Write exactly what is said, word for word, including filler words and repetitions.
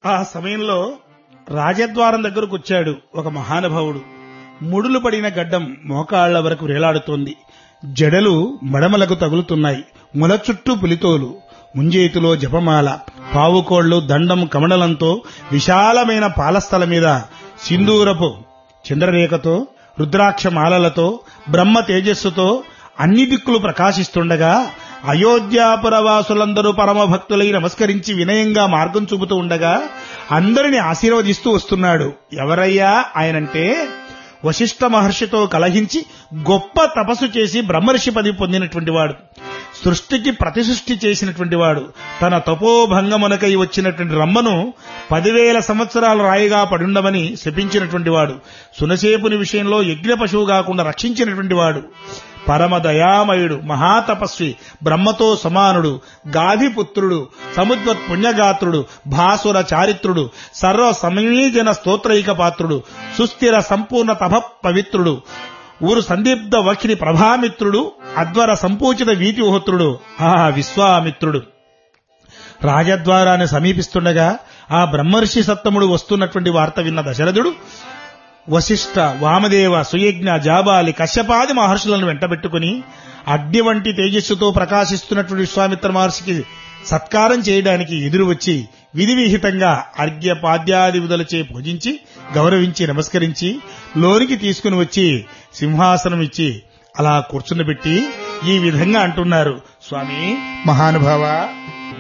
ఆ సమయంలో రాజద్వారం దగ్గరకు వచ్చాడు ఒక మహానుభావుడు. ముడులు పడిన గడ్డం మోకాళ్ల వరకు వేలాడుతోంది. జడలు మడమలకు తగులుతున్నాయి. ముల చుట్టూ పులితోలు, ముంజేతిలో జపమాల, పావుకోళ్లు, దండం కమడలంతో విశాలమైన పాలస్థల మీద సింధూరపు చంద్రరేఖతో, రుద్రాక్ష మాలలతో, బ్రహ్మ తేజస్సుతో అన్ని దిక్కులు ప్రకాశిస్తుండగా అయోధ్యాపురవాసులందరూ పరమ భక్తులై నమస్కరించి వినయంగా మార్గం చూపుతూ ఉండగా అందరిని ఆశీర్వదిస్తూ వస్తున్నాడు. ఎవరయ్యా ఆయనంటే, వశిష్ఠ మహర్షితో కలహించి గొప్ప తపస్సు చేసి బ్రహ్మర్షి పదవి పొందినటువంటి వాడు, సృష్టికి ప్రతిసృష్టి చేసినటువంటి వాడు, తన తపోభంగమునకై వచ్చినటువంటి రమ్మను పదివేల సంవత్సరాలు రాయిగా పడుండమని శపించినటువంటి వాడు, సునసేపుని విషయంలో యజ్ఞ పశువు కాకుండా రక్షించినటువంటి వాడు, పరమ దయామయుడు, మహాతపస్వి, బ్రహ్మతో సమానుడు, గాధిపుత్రుడు, సముద్వత్ పుణ్యగాత్రుడు, భాసుర చారిత్రుడు, సర్వ సమీజన స్తోత్రైక పాత్రుడు, సుస్థిర సంపూర్ణ తప పవిత్రుడు, ఊరు సందీప్త వక్షిని ప్రభామిత్రుడు, అద్వర సంపూచిత వీతిహోత్రుడు, ఆ విశ్వామిత్రుడు. రాజద్వారాన్ని సమీపిస్తుండగా ఆ బ్రహ్మర్షి సత్తముడు వస్తున్నటువంటి వార్త విన్న దశరథుడు వశిష్ఠ, వామదేవ, సుయజ్ఞ, జాబాలి, కశ్యపాది మహర్షులను వెంటబెట్టుకుని అగ్ని వంటి తేజస్సుతో ప్రకాశిస్తున్నటువంటి విశ్వామిత్ర మహర్షికి సత్కారం చేయడానికి ఎదురు వచ్చి విధి విహితంగా అర్ఘ్య పాద్యాది విధులచే పూజించి గౌరవించి నమస్కరించి లోనికి తీసుకుని వచ్చి సింహాసనం ఇచ్చి అలా కూర్చుండబెట్టి ఈ విధంగా అంటున్నారు. స్వామి మహానుభావ,